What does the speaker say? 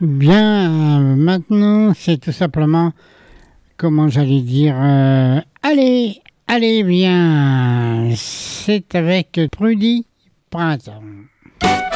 Bien, maintenant, c'est tout simplement, comment j'allais dire, allez, bien, c'est avec Prudy Printemps.